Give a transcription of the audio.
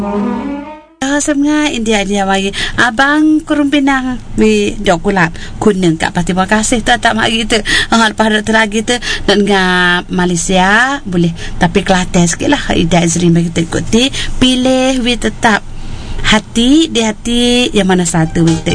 Semua India mari abang kurung pinang wi jokulap kuning kak pasti terima kasih tak mari kita pada teragi tu dan ngah Malaysia boleh tapi Kelantan sikitlah Ida Azrin bagi kita ikuti pilih wi tetap hati di hati yang mana satu wi